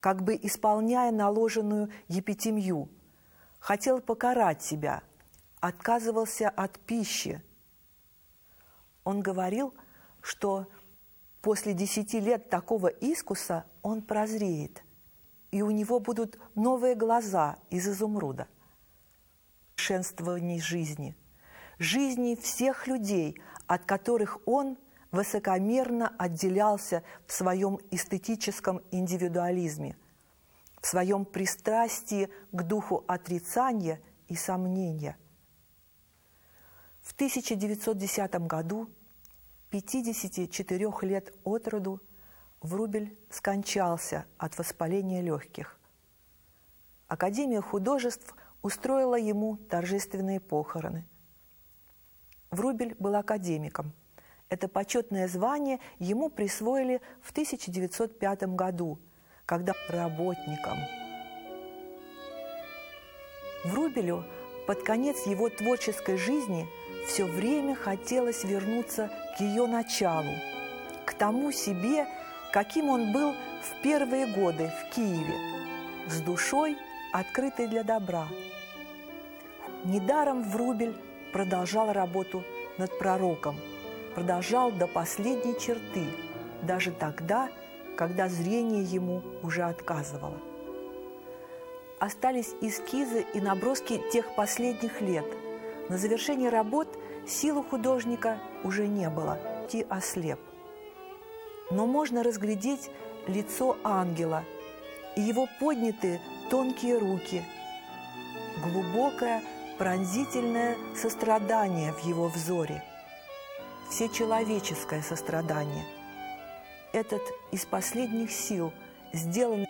как бы исполняя наложенную епитимью, хотел покарать себя, отказывался от пищи. Он говорил, что после 10 лет такого искуса он прозреет, и у него будут новые глаза из изумруда. Совершенствование жизни, жизни всех людей, от которых он высокомерно отделялся в своем эстетическом индивидуализме, в своем пристрастии к духу отрицания и сомнения. В 1910 году, 54 лет от роду, Врубель скончался от воспаления легких. Академия художеств устроила ему торжественные похороны. Врубель был академиком. Это почетное звание ему присвоили в 1905 году, когда работником. Врубелю под конец его творческой жизни все время хотелось вернуться к ее началу, к тому себе, каким он был в первые годы в Киеве, с душой, открытой для добра. Недаром Врубель продолжал работу над пророком, продолжал до последней черты, даже тогда, когда зрение ему уже отказывало. Остались эскизы и наброски тех последних лет. На завершение работ сил у художника уже не было, и ослеп. Но можно разглядеть лицо ангела и его поднятые тонкие руки, глубокое пронзительное сострадание в его взоре, всечеловеческое сострадание. Этот из последних сил сделан.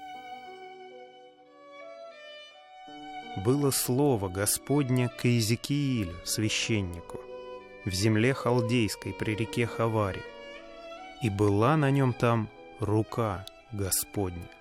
Было слово Господне к Иезекиилю, священнику, в земле халдейской при реке Хаваре, и была на нем там рука Господня.